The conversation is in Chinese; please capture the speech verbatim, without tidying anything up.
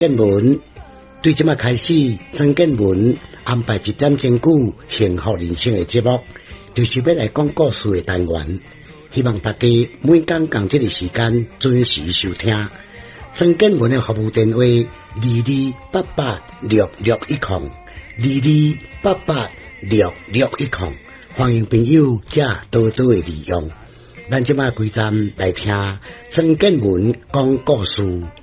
建文对即马开始，曾建文安排一点钟久幸福人生的节目，就是要来讲故事的单元。希望大家每天共这个时间准时收听。曾建文的服务电话：二二八八六六一零，二二八八六六一零。欢迎朋友遮多多的利用。咱即马规站来听曾建文讲故事。